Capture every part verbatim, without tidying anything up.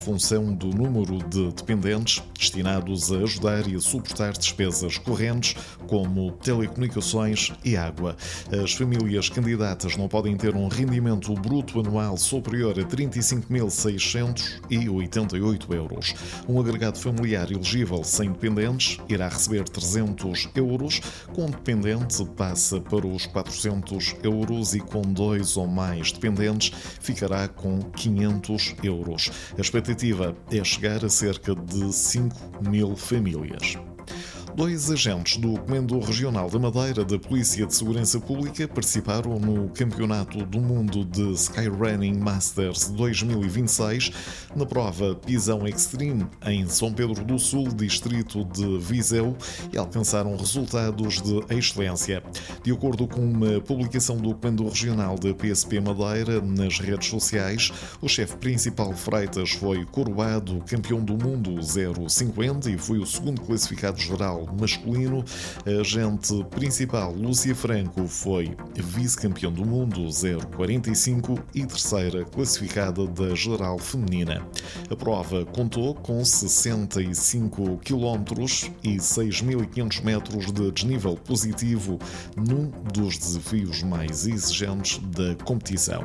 função do número de dependentes destinados a ajudar e a suportar despesas correntes como telecomunicações e água. As famílias candidatas não podem ter um rendimento bruto anual superior a trinta e cinco mil seiscentos e oitenta e oito euros. Um agregado familiar elegível sem dependentes irá receber trezentos euros, com dependente passa para os quatrocentos euros e com dois ou mais dependentes ficará com quinhentos euros. A expectativa é chegar a cerca de cinco mil famílias. Dois agentes do Comando Regional da Madeira da Polícia de Segurança Pública participaram no Campeonato do Mundo de Skyrunning Masters dois mil e vinte e seis na prova Pisão Extreme em São Pedro do Sul, distrito de Viseu, e alcançaram resultados de excelência. De acordo com uma publicação do Comando Regional da P S P Madeira nas redes sociais, o chefe principal Freitas foi coroado campeão do mundo zero cinquenta e foi o segundo classificado geral masculino. A agente principal Lúcia Franco foi vice-campeão do mundo zero quarenta e cinco e terceira classificada da geral feminina. A prova contou com sessenta e cinco quilómetros e seis mil e quinhentos metros de desnível positivo, num dos desafios mais exigentes da competição.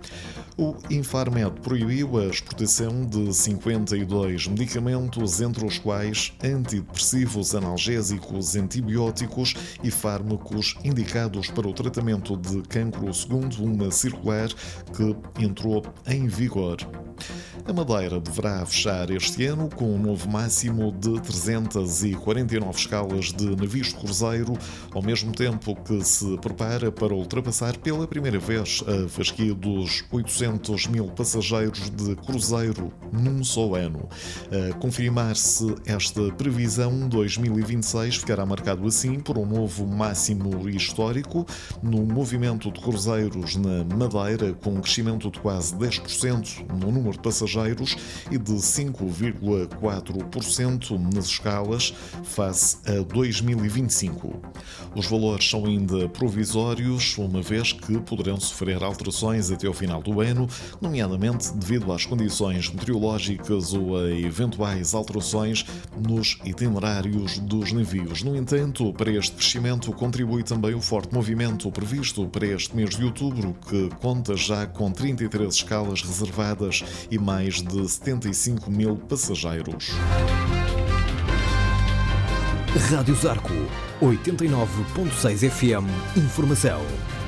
O Infarmed proibiu a exportação de cinquenta e dois medicamentos, entre os quais antidepressivos, analgésicos, antibióticos e fármacos indicados para o tratamento de cancro, segundo uma circular que entrou em vigor. A Madeira deverá fechar este ano com um novo máximo de trezentas e quarenta e nove escalas de navios de cruzeiro, ao mesmo tempo que se prepara para ultrapassar pela primeira vez a fasquia dos oitocentos mil passageiros de cruzeiro num só ano. A confirmar-se esta previsão, dois mil e vinte e seis ficará marcado assim por um novo máximo histórico no movimento de cruzeiros na Madeira, com um crescimento de quase dez por cento no número de passageiros e de cinco vírgula quatro por cento nas escalas face a dois mil e vinte e cinco. Os valores são ainda provisórios, uma vez que poderão sofrer alterações até ao final do ano, nomeadamente devido às condições meteorológicas ou a eventuais alterações nos itinerários dos navios. No entanto, para este crescimento contribui também o forte movimento previsto para este mês de outubro, que conta já com trinta e três escalas reservadas e mais de setenta e cinco mil passageiros. Rádio Zarco, oitenta e nove ponto seis F M. Informação.